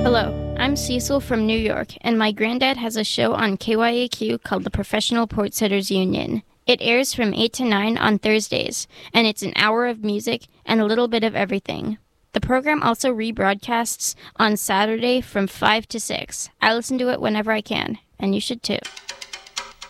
Hello, I'm Cecil from New York, and my granddad has a show on KYAQ called the Professional Port Sitters Union. It airs from 8 to 9 on Thursdays, and it's an hour of music and a little bit of everything. The program also rebroadcasts on Saturday from 5 to 6. I listen to it whenever I can, and you should too.